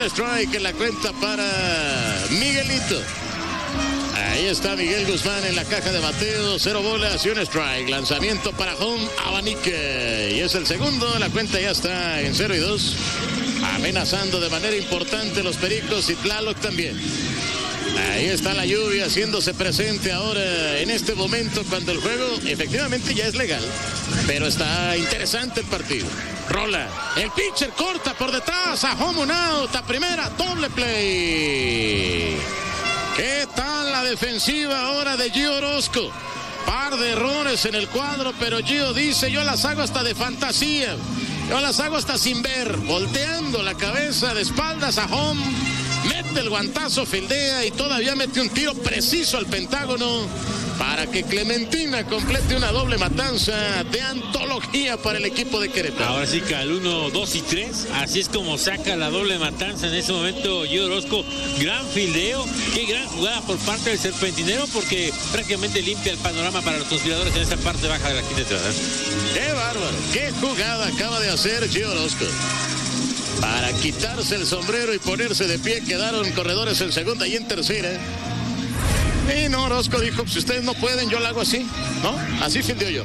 Strike en la cuenta para Miguelito. Ahí está Miguel Guzmán en la caja de bateo. 0 bolas y un strike. Lanzamiento para home, Abanique. Y es el segundo. La cuenta ya está en 0-2. Amenazando de manera importante los Pericos y Tlaloc también. Ahí está la lluvia haciéndose presente ahora en este momento cuando el juego efectivamente ya es legal. Pero está interesante el partido. Rola, el pitcher corta por detrás a home, un out, a primera, doble play. ¿Qué tal la defensiva ahora de Gio Orozco? Par de errores en el cuadro, pero Gio dice, yo las hago hasta de fantasía. Yo las hago hasta sin ver, volteando la cabeza de espaldas a home. Mete el guantazo, fildea y todavía mete un tiro preciso al pentágono para que Clementina complete una doble matanza de antología para el equipo de Querétaro. Ahora sí que al 1, 2 y 3, así es como saca la doble matanza en ese momento Gio Orozco. Gran fildeo, qué gran jugada por parte del serpentinero, porque prácticamente limpia el panorama para los conspiradores en esa parte baja de la quinta entrada. ¡Qué bárbaro! ¡Qué jugada acaba de hacer Gio Orozco! Para quitarse el sombrero y ponerse de pie, quedaron corredores en segunda y en tercera. Y no, Orozco dijo, si ustedes no pueden, yo lo hago así, ¿no? Así fildeo yo.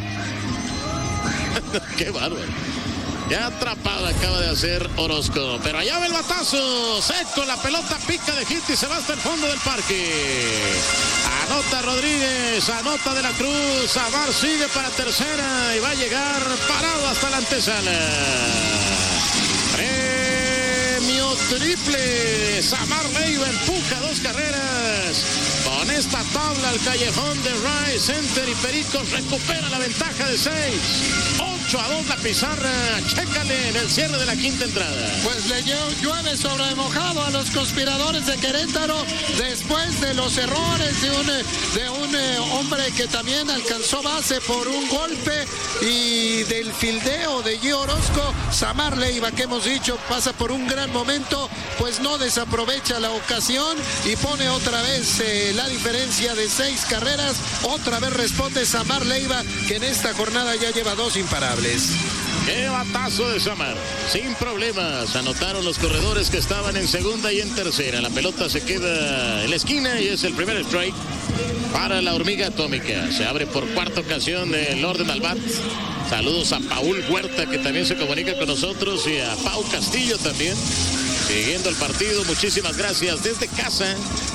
¡Qué bárbaro! Ya atrapado acaba de hacer Orozco. Pero allá va el batazo. Seco, la pelota pica de hit y se va hasta el fondo del parque. Anota Rodríguez, anota de la Cruz. Samar sigue para tercera y va a llegar parado hasta la antesala. Premio triple. Samar Leiva empuja 2 carreras. Con esta tabla al callejón de Rice Center y Pericos recupera la ventaja de 6. 8-2 la pizarra. Chécale en el cierre de la quinta entrada. Pues le llueve sobre mojado a los conspiradores de Querétaro después de los errores de un hombre que también alcanzó base por un golpe y del fildeo de Gio Orozco. Samar Leiva, que hemos dicho pasa por un gran momento, pues no desaprovecha la ocasión y pone otra vez la diferencia de 6 carreras. Otra vez responde Samar Leiva, que en esta jornada ya lleva 2 imparables. ¡Qué batazo de Samar! Sin problemas, anotaron los corredores que estaban en segunda y en tercera. La pelota se queda en la esquina y es el primer strike para la hormiga atómica. Se abre por cuarta ocasión el orden al bat. Saludos a Paul Huerta, que también se comunica con nosotros, y a Pau Castillo también, siguiendo el partido. Muchísimas gracias desde casa.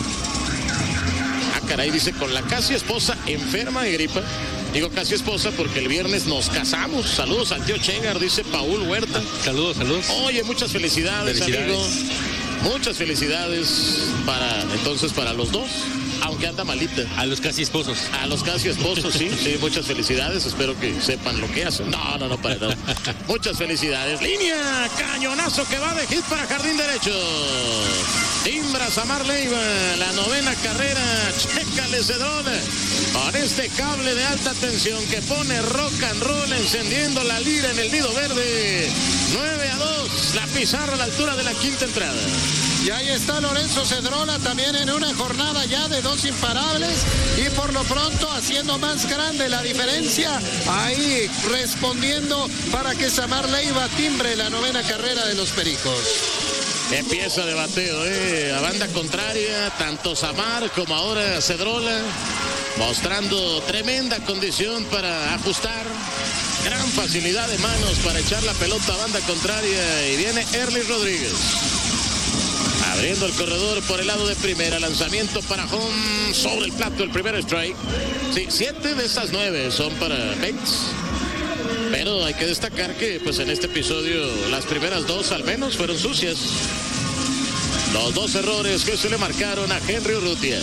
Ah, caray, dice, con la casi esposa enferma de gripa. Digo casi esposa porque el viernes nos casamos. Saludos al tío Chegar, dice Paul Huerta. Saludos, saludos. Oye, muchas felicidades, amigo. Muchas felicidades para los dos, aunque anda malita. A los casi esposos. A los casi esposos, sí. Sí, muchas felicidades. Espero que sepan lo que hacen. No, para nada. Muchas felicidades. Línea, cañonazo que va de hit para jardín derecho. Timbra Samar Leiva, la 9ª carrera. Chécale, Cedrón, con este cable de alta tensión que pone rock and roll, encendiendo la lira en el nido verde. 9-2, la pizarra a la altura de la quinta entrada. Y ahí está Lorenzo Cedrola también en una jornada ya de 2 imparables y por lo pronto haciendo más grande la diferencia, ahí respondiendo para que Samar Leiva timbre la 9ª carrera de los Pericos. Qué pieza de bateo, a banda contraria, tanto Samar como ahora Cedrola, mostrando tremenda condición para ajustar. Gran facilidad de manos para echar la pelota a banda contraria. Y viene Erly Rodríguez, abriendo el corredor por el lado de primera. Lanzamiento para home, sobre el plato, el primer strike. Sí, 7 de estas 9 son para Bates. Pero hay que destacar que pues en este episodio las primeras 2 al menos fueron sucias. Los 2 errores que se le marcaron a Henry Urrutia.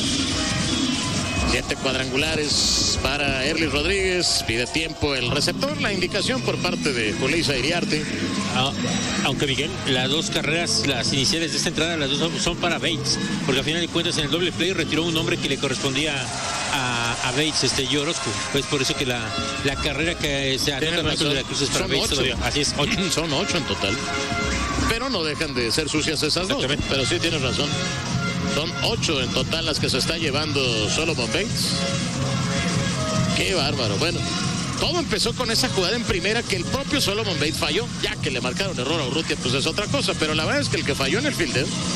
7 cuadrangulares para Erly Rodríguez. Pide tiempo el receptor. La indicación por parte de Julissa Iriarte. Aunque Miguel, las 2 carreras, las iniciales de esta entrada, las 2 son para Bates, porque al final de cuentas en el doble play retiró un hombre que le correspondía a Bates, Gio Orozco. Pues por eso que la carrera que se anota de la Cruz es para Bates todavía. Así es, 8. Son 8 en total. Pero no dejan de ser sucias esas 2. Pero sí tienes razón. Son 8 en total las que se está llevando Solomon Bates. Qué bárbaro. Bueno, todo empezó con esa jugada en primera que el propio Solomon Bates falló. Ya que le marcaron error a Urrutia, pues es otra cosa. Pero la verdad es que el que falló en el fildeo